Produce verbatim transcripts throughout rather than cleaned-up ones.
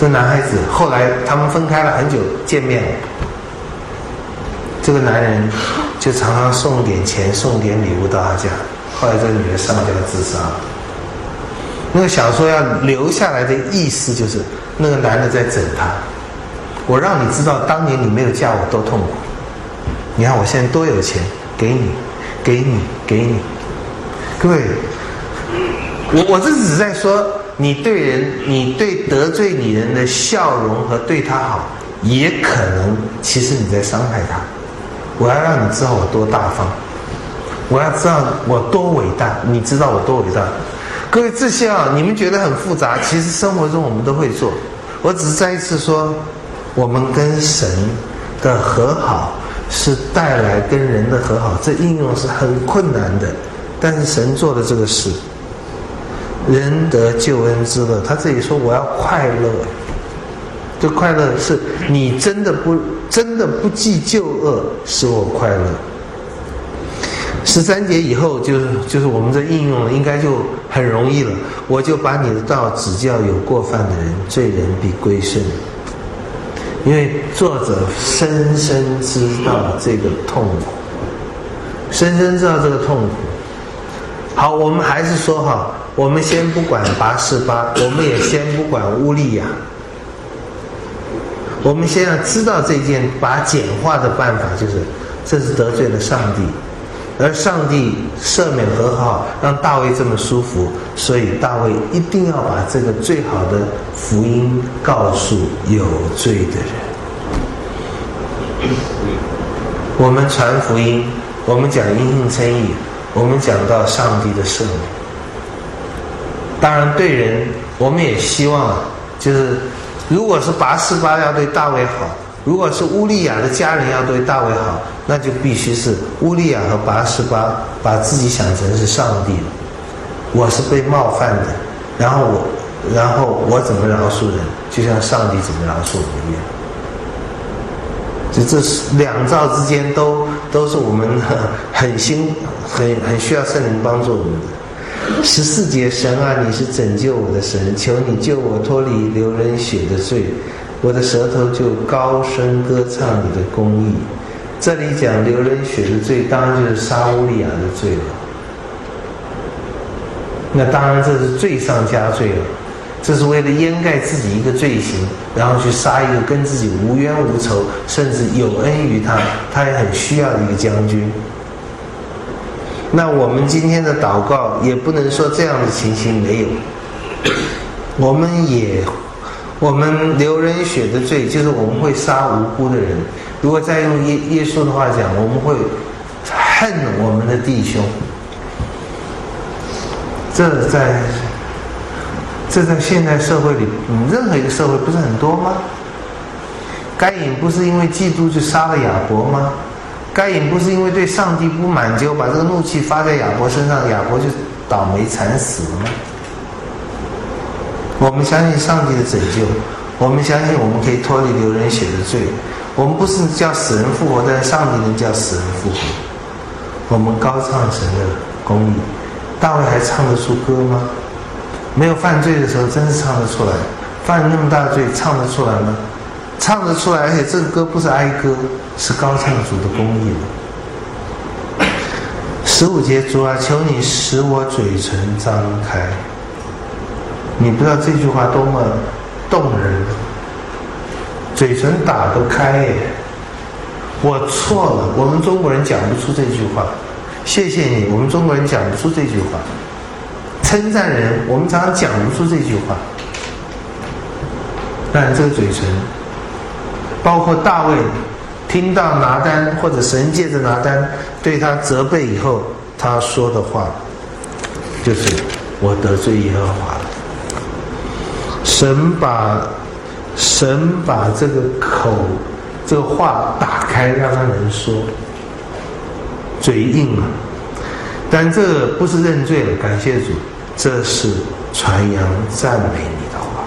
这男孩子后来他们分开了很久，见面了。这个男人就常常送点钱、送点礼物到他家。后来这个女人上吊自杀了。那个小说要留下来的意思就是，那个男的在整他。我让你知道，当年你没有嫁我多痛苦。你看我现在多有钱，给你，给你，给你。各位，我我这只是在说，你对人，你对得罪你人的笑容和对他好，也可能其实你在伤害他。我要让你知道我多大方，我要知道我多伟大，你知道我多伟大。各位，这些啊，你们觉得很复杂，其实生活中我们都会做。我只是再一次说，我们跟神的和好是带来跟人的和好，这应用是很困难的，但是神做的这个事，人得救恩之乐。他这里说我要快乐，这快乐是你真的不真的不计旧恶，使我快乐。十三节以后就是就是我们这应用了，应该就很容易了。我就把你的道指教有过犯的人，罪人必归顺。因为作者深深知道这个痛苦，深深知道这个痛苦。好，我们还是说哈，我们先不管拔示巴，我们也先不管乌利亚。我们先要知道这件把简化的办法，就是这是得罪了上帝，而上帝赦免和好，让大卫这么舒服，所以大卫一定要把这个最好的福音告诉有罪的人。我们传福音，我们讲因信称义，我们讲到上帝的赦免。当然对人，我们也希望就是如果是拔示巴要对大卫好，如果是乌利亚的家人要对大卫好，那就必须是乌利亚和拔示巴把自己想成是上帝了。我是被冒犯的，然后我然后我怎么饶恕人，就像上帝怎么饶恕我一样。就这两造之间都都是我们很很辛很很需要圣灵帮助我们的。十四节，神啊，你是拯救我的神，求你救我脱离流人血的罪，我的舌头就高声歌唱你的公义。这里讲流人血的罪，当然就是杀乌利亚的罪了。那当然这是罪上加罪了，这是为了掩盖自己一个罪行，然后去杀一个跟自己无冤无仇，甚至有恩于他，他也很需要的一个将军。那我们今天的祷告也不能说这样的情形没有，我们也我们流人血的罪，就是我们会杀无辜的人。如果再用耶耶稣的话讲，我们会恨我们的弟兄。这在这在现代社会里，嗯，任何一个社会不是很多吗？该隐不是因为嫉妒就杀了亚伯吗？该隐不是因为对上帝不满，就把这个怒气发在亚伯身上，亚伯就倒霉惨死了吗？我们相信上帝的拯救，我们相信我们可以脱离流人血的罪。我们不是叫死人复活，但是上帝能叫死人复活。我们高唱神的公义。大卫还唱得出歌吗？没有犯罪的时候真是唱得出来，犯了那么大的罪唱得出来吗？唱得出来，而且这个歌不是哀歌，是高唱主的公义了。十五节，主啊，求你使我嘴唇张开。你不知道这句话多么动人，嘴唇打得开耶。我错了，我们中国人讲不出这句话。谢谢你，我们中国人讲不出这句话。称赞人，我们常常讲不出这句话。但这个嘴唇，包括大卫听到拿单或者神借着拿单对他责备以后，他说的话就是我得罪耶和华了。神把神把这个口这个话打开，让他能说，嘴硬了。但这个不是认罪了，感谢主，这是传扬赞美你的话。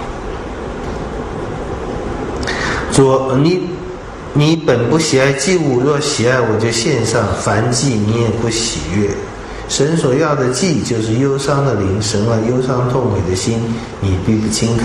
主，你你本不喜爱祭物，若喜爱，我就献上；凡祭你也不喜悦。神所要的祭，就是忧伤的灵。神啊，忧伤痛悔的心，你必不轻看。